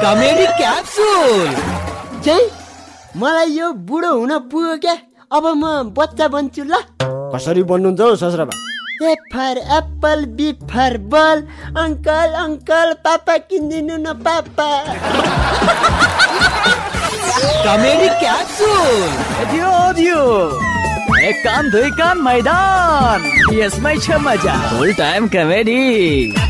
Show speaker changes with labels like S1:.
S1: Comedy capsule.
S2: चाहिँ मलाई यो बुढो हुन पुग्यो क्या, अब म बच्चा बन्छु ल।
S3: कसरी बन्नुहुन्छ हौ ससुराबा?
S2: ए for Apple, be for ball, uncle uncle पापा किनिदिनु न पापा।
S1: Comedy capsule.
S4: दियो एक कान दुई कान मैदान, यसमै छ मजा। फुल टाइम कमेडी।